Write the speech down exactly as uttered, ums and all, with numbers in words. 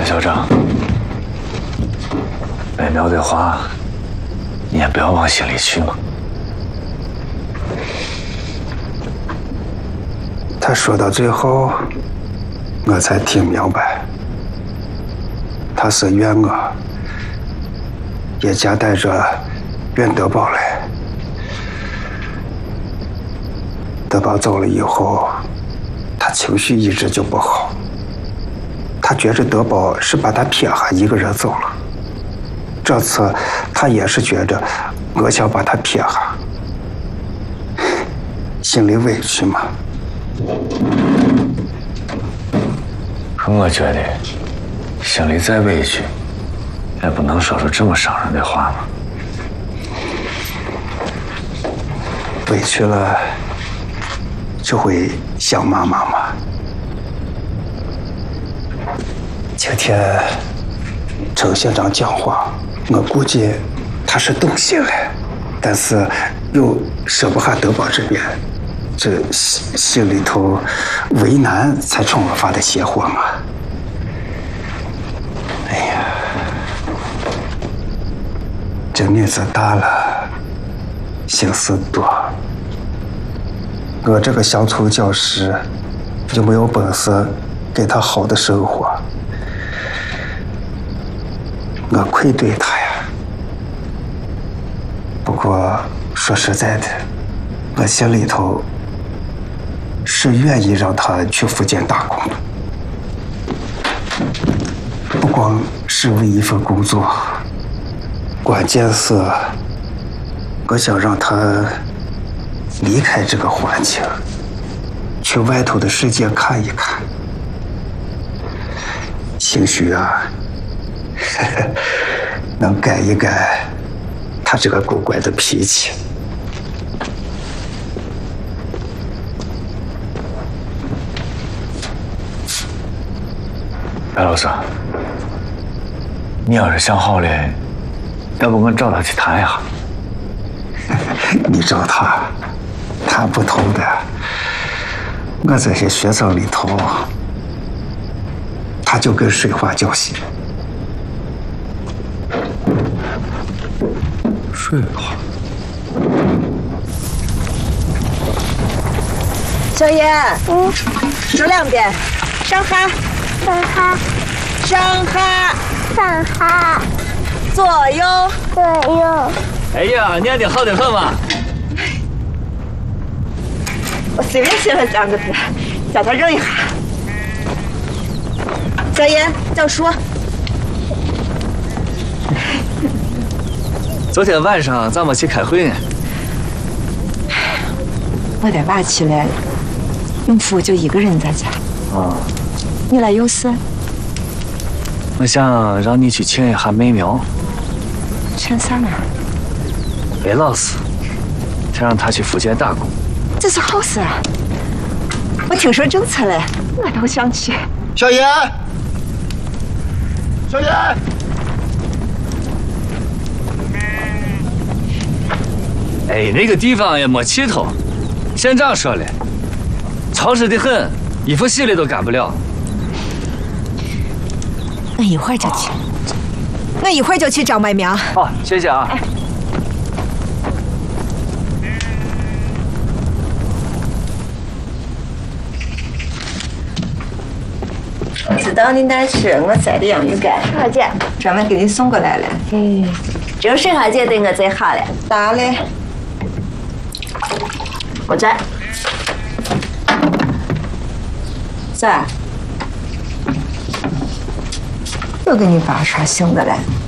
校长，白苗的话，你也不要往心里去嘛。 他说到最后，我才听明白，他是怨我，也夹带着怨德宝来。德宝走了以后，他情绪一直就不好。他觉着德宝是把他撇下一个人走了，这次他也是觉着我想把他撇下，心里委屈嘛。 可我觉得，心里再委屈，也不能说出这么伤人的话嘛。 委屈了，就会想妈妈嘛。今天程县长讲话，我估计他是动心了，但是又舍不下德宝这边，这心心里头为难，才冲我发的邪火嘛。哎呀，这女子大了，心思多。我这个乡村教师，就没有本事给她好的生活。我愧对他呀。不过说实在的，我心里头是愿意让他去福建打工的，不光是为一份工作，关键是我想让他离开这个环境，去外头的世界看一看，兴许啊能改一改他这个古怪的脾气。 白老师，你要是想好了，要不我找他去谈一下？ 你找他，他不同的。我这些学生里头，他就跟水花交戏。 水花。 小叶，嗯，说两遍，上哈， 上哈， 上哈， 上哈， 左右， 左右。 哎呀，念的好得很嘛！ 我随便写了三个字，叫他认一下。小叶，早说。 昨天晚上咱们去开会呢。 我得晚起来了，永福就一个人在家。 啊。 你来有事？ 我想让你去请一下美苗。 请啥呢？ 白老师，想让他去福建打工。 这是好事啊！我听说政策了，我都想去。 小叶，小叶。 哎，那个地方也没气头。县长说了，潮湿的很，衣服洗了都干不了。 我一会儿就去，我一会儿就去找麦苗。 好，谢谢啊。 知道你难吃，我摘的洋芋干，水花姐专门给你送过来了。嗯，只有水花姐对我最好了。咋嘞？我这。咋？又给你爸刷醒的了？